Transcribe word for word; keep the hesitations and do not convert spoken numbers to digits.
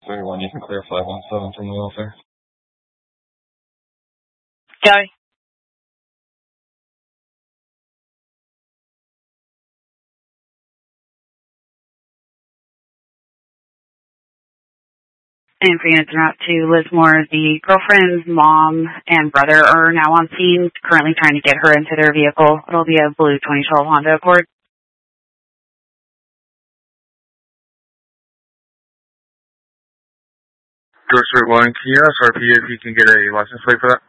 thirty-one, you can clear five one seven from the welfare. Joey. And for units route to Lismore, the girlfriend's mom and brother are now on scene, currently trying to get her into their vehicle. It'll be a blue twenty twelve Honda Accord. George Street one, can you ask R P if you can get a license plate for that?